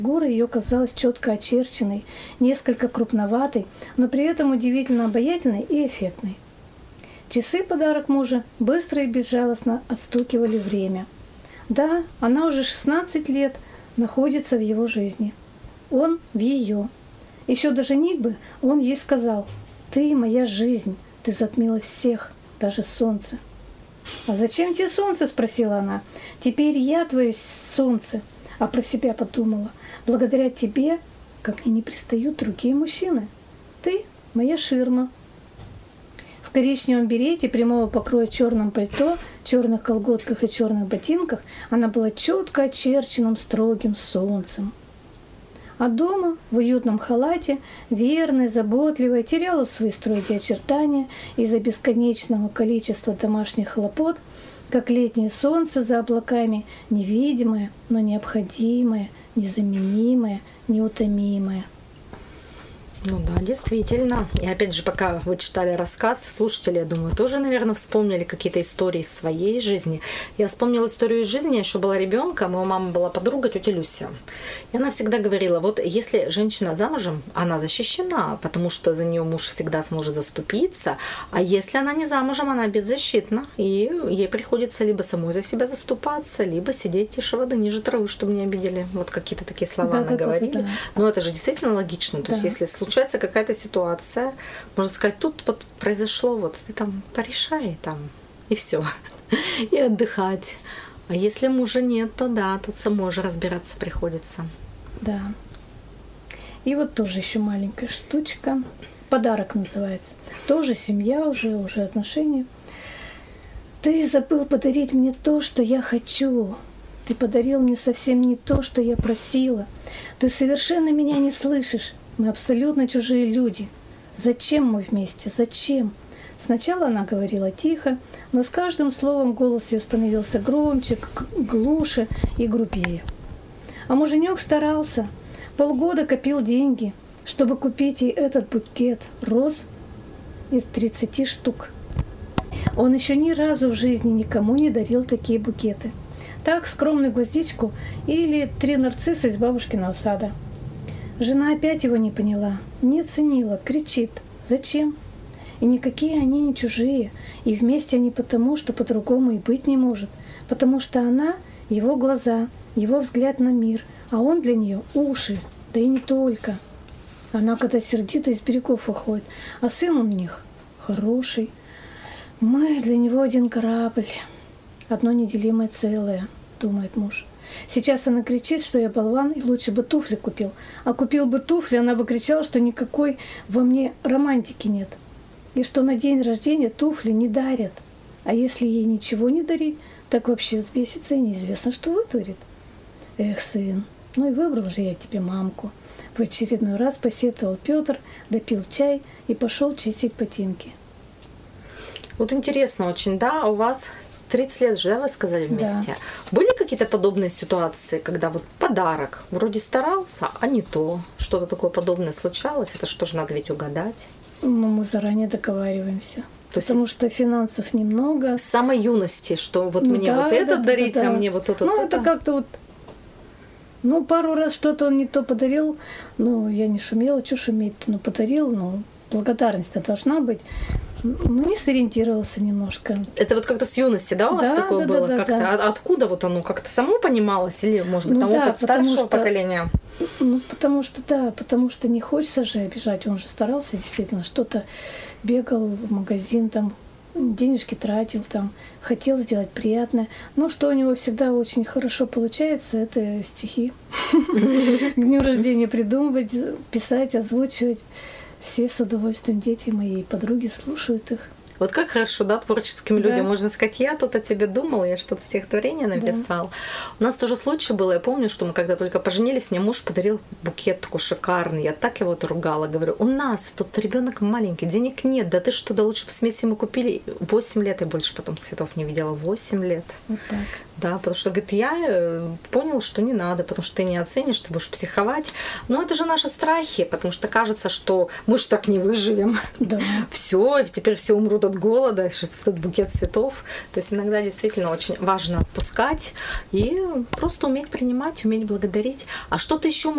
Фигура ее казалась четко очерченной, несколько крупноватой, но при этом удивительно обаятельной и эффектной. Часы, подарок мужа, быстро и безжалостно отстукивали время. Да, она уже 16 лет находится в его жизни. Он в ее. Еще до женитьбы он ей сказал: «Ты моя жизнь, ты затмила всех, даже солнце». «А зачем тебе солнце?» – спросила она. «Теперь я твое солнце». А про себя подумала: благодаря тебе ко мне не пристают другие мужчины. Ты моя ширма. В коричневом берете, прямого покроя, черном пальто, черных колготках и черных ботинках она была четко очерченным строгим солнцем. А дома, в уютном халате, верной, заботливой, теряла свои строгие очертания из-за бесконечного количества домашних хлопот, как летнее солнце за облаками, невидимое, но необходимое, незаменимое, неутомимое. Ну да, действительно. И опять же, пока вы читали рассказ, слушатели, я думаю, тоже, наверное, вспомнили какие-то истории из своей жизни. Я вспомнила историю из жизни, я еще была ребенком, у мамы была подруга, тетя Люся. И она всегда говорила: вот если женщина замужем, она защищена, потому что за нее муж всегда сможет заступиться, а если она не замужем, она беззащитна, и ей приходится либо самой за себя заступаться, либо сидеть тише воды ниже травы, чтобы не обидели. Вот какие-то такие слова она говорила. Да. Но это же действительно логично. То есть если случается какая-то ситуация, можно сказать, тут вот произошло, вот ты там порешай там, и все, и отдыхать. А если мужа нет, то да, тут самой же разбираться приходится. Да. И вот тоже еще маленькая штучка. Подарок называется. Тоже семья, уже отношения. Ты забыл подарить мне то, что я хочу. Ты подарил мне совсем не то, что я просила. Ты совершенно меня не слышишь. Мы абсолютно чужие люди. Зачем мы вместе? Зачем? Сначала она говорила тихо, но с каждым словом голос ее становился громче, глуше и грубее. А муженек старался. Полгода копил деньги, чтобы купить ей этот букет роз из 30 штук. Он еще ни разу в жизни никому не дарил такие букеты. Так, скромную гвоздичку или 3 нарцисса из бабушкиного сада. Жена опять его не поняла, не ценила, кричит: «Зачем?» И никакие они не чужие, и вместе они потому, что по-другому и быть не может, потому что она — его глаза, его взгляд на мир, а он для нее уши, да и не только. Она, когда сердита, из берегов уходит, а сын у них хороший. Мы для него один корабль, одно неделимое целое, думает муж. Сейчас она кричит, что я болван, и лучше бы туфли купил. А купил бы туфли, она бы кричала, что никакой во мне романтики нет. И что на день рождения туфли не дарят. А если ей ничего не дарить, так вообще взбесится и неизвестно, что вытворит. Эх, сын, ну и выбрал же я тебе мамку. В очередной раз посетовал Петр, допил чай и пошел чистить ботинки. Вот интересно очень, да, у вас 30 лет же, да, вы сказали, вместе. Да. Были какие-то подобные ситуации, когда вот подарок, вроде старался, а не то, что-то такое подобное случалось? Это что же надо ведь угадать? Ну, мы заранее договариваемся. Потому что финансов немного. С самой юности, что вот мне да, вот это дарить, да. А мне вот это. Ну, это как-то вот. Ну, пару раз что-то он не то подарил. Ну, я не шумела, что шуметь-то? Ну, подарил, ну, благодарность-то должна быть. Ну, не сориентировался немножко. Это вот как-то с юности, да, у вас такое было? Да, как-то да. Откуда вот оно как-то само понималось? Или, может быть, там опыт старшего поколения? Ну, потому что не хочется же обижать. Он же старался действительно, что-то бегал в магазин, там, денежки тратил, там, хотел сделать приятное. Но что у него всегда очень хорошо получается, это стихи. К дню рождения придумывать, писать, озвучивать. Все с удовольствием, дети мои, подруги слушают их. Вот как хорошо, да, творческим людям. Можно сказать, я тут о тебе думала, я что-то стихотворение написал. Да. У нас тоже случай был, я помню, что мы когда только поженились, мне муж подарил букет такой шикарный. Я так его ругала, говорю, у нас тут ребенок маленький, денег нет, да ты что, да лучше бы смеси мы купили. 8 лет я больше потом цветов не видела, 8 лет. Вот так. Да, потому что, говорит, я понял, что не надо, потому что ты не оценишь, ты будешь психовать. Но это же наши страхи, потому что кажется, что мы же так не выживем. Да. Все, теперь все умрут от голода, этот букет цветов. То есть иногда действительно очень важно отпускать и просто уметь принимать, уметь благодарить. А что-то еще